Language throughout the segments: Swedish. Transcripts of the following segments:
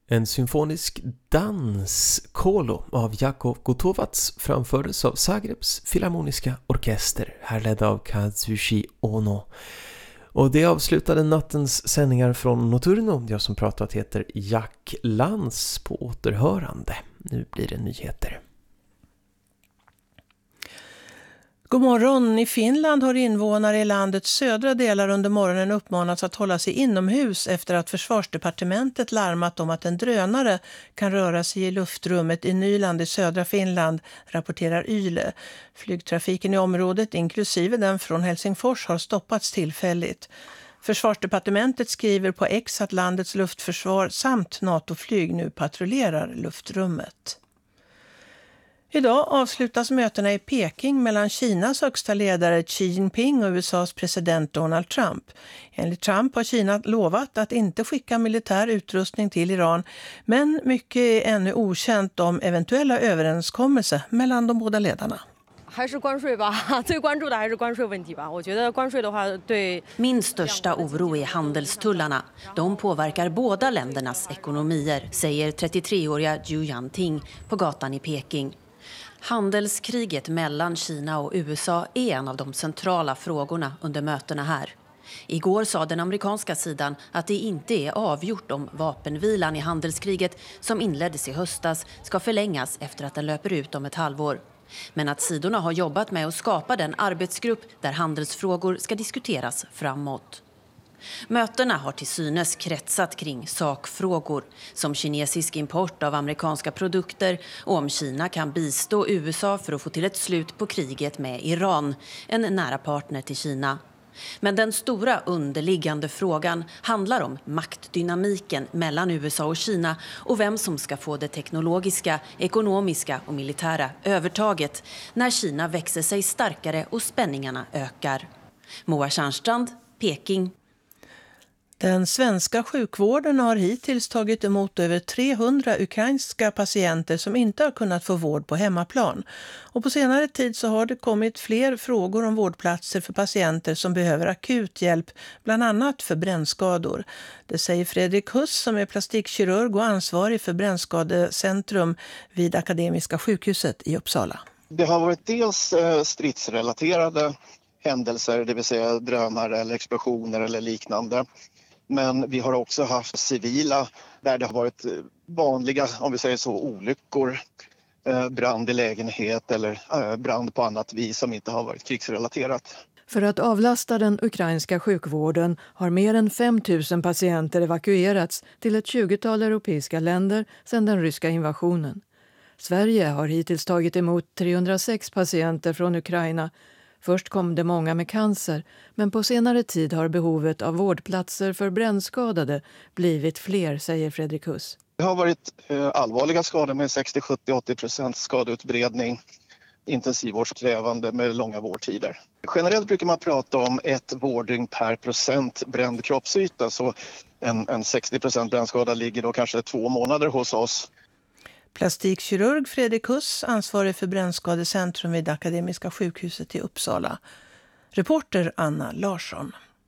En symfonisk dans, Kolo, av Jakov Gotovac framfördes av Zagrebs filharmoniska orkester, härledd av Kazushi Ono. Och det avslutade nattens sändningar från Nocturno. Jag som pratat heter Jack Lantz, på återhörande. Nu blir det nyheter. God morgon. I Finland har invånare i landets södra delar under morgonen uppmanats att hålla sig inomhus efter att försvarsdepartementet larmat om att en drönare kan röra sig i luftrummet i Nyland i södra Finland, rapporterar Yle. Flygtrafiken i området, inklusive den från Helsingfors, har stoppats tillfälligt. Försvarsdepartementet skriver på X att landets luftförsvar samt NATO-flyg nu patrullerar luftrummet. Idag avslutas mötena i Peking mellan Kinas högsta ledare Xi Jinping och USAs president Donald Trump. Enligt Trump har Kina lovat att inte skicka militär utrustning till Iran, men mycket är ännu okänt om eventuella överenskommelser mellan de båda ledarna. Min största oro är handelstullarna. De påverkar båda ländernas ekonomier, säger 33-åriga Zhu Yanting på gatan i Peking. Handelskriget mellan Kina och USA är en av de centrala frågorna under mötena här. Igår sa den amerikanska sidan att det inte är avgjort om vapenvilan i handelskriget som inleddes i höstas ska förlängas efter att den löper ut om ett halvår. Men att sidorna har jobbat med att skapa den arbetsgrupp där handelsfrågor ska diskuteras framåt. Mötena har till synes kretsat kring sakfrågor som kinesisk import av amerikanska produkter och om Kina kan bistå USA för att få till ett slut på kriget med Iran, en nära partner till Kina. Men den stora underliggande frågan handlar om maktdynamiken mellan USA och Kina och vem som ska få det teknologiska, ekonomiska och militära övertaget när Kina växer sig starkare och spänningarna ökar. Moa Tjärnstrand, Peking. Den svenska sjukvården har hittills tagit emot över 300 ukrainska patienter som inte har kunnat få vård på hemmaplan. Och på senare tid så har det kommit fler frågor om vårdplatser för patienter som behöver akut hjälp, bland annat för brännskador. Det säger Fredrik Huss som är plastikkirurg och ansvarig för brännskadecentrum vid Akademiska sjukhuset i Uppsala. Det har varit dels stridsrelaterade händelser, det vill säga drönare eller explosioner eller liknande. Men vi har också haft civila där det har varit vanliga, om vi säger så, olyckor, brand i lägenhet eller brand på annat vis som inte har varit krigsrelaterat. För att avlasta den ukrainska sjukvården har mer än 5 000 patienter evakuerats till ett 20-tal europeiska länder sedan den ryska invasionen. Sverige har hittills tagit emot 306 patienter från Ukraina. Först kom det många med cancer, men på senare tid har behovet av vårdplatser för brännskadade blivit fler, säger Fredrik Huss. Det har varit allvarliga skador med 60-70-80% skadeutbredning, intensivvårdskrävande med långa vårdtider. Generellt brukar man prata om ett vårddygn per procent bränd kroppsyta, så en 60% brännskada ligger då kanske 2 månader hos oss. Plastikkirurg Fredrik Huss, ansvarig för brännskadecentrum vid Akademiska sjukhuset i Uppsala. Reporter Anna Larsson.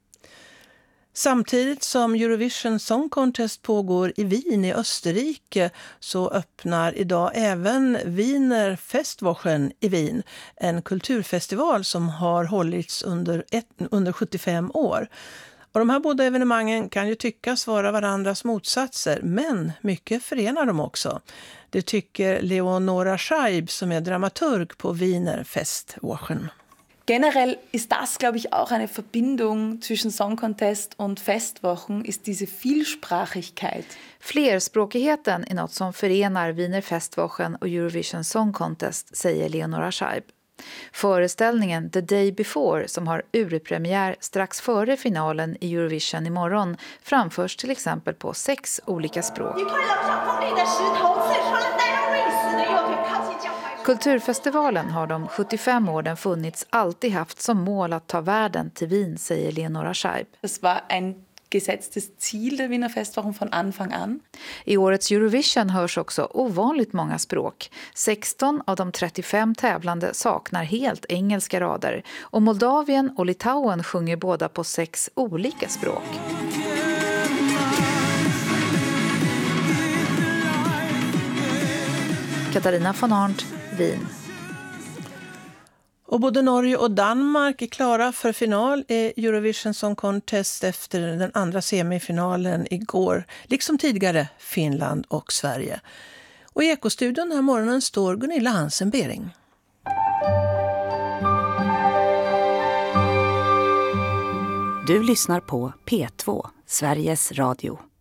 Samtidigt som Eurovision Song Contest pågår i Wien i Österrike så öppnar idag även Wiener Festwochen i Wien, en kulturfestival som har hållits under 75 år. Och de här båda evenemangen kan ju tyckas vara varandras motsatser, men mycket förenar dem också. Det tycker Leonora Scheib som är dramaturg på Wiener Festwochen. Generell ist das, glaube ich, auch eine Verbindung zwischen Song Contest und Festwochen, ist diese Vielsprachigkeit. Flerspråkigheten är något som förenar Wiener Festwochen och Eurovision Song Contest, säger Leonora Scheib. Föreställningen The Day Before, som har urpremiär strax före finalen i Eurovision imorgon, framförs till exempel på 6 olika språk. Kulturfestivalen har de 75 åren funnits alltid haft som mål att ta världen till Wien, säger Leonora Scheib. Das war ein gesetztes Ziel der Wiener Festwochen von Anfang an. I årets Eurovision hörs också ovanligt många språk. 16 av de 35 tävlande saknar helt engelska rader. Och Moldavien och Litauen sjunger båda på 6 olika språk. Katarina von Arndt, Wien. Och både Norge och Danmark är klara för final i Eurovision Song Contest efter den andra semifinalen igår. Liksom tidigare Finland och Sverige. Och i Ekostudion den här morgonen står Gunilla Hansen-Bering. Du lyssnar på P2, Sveriges Radio.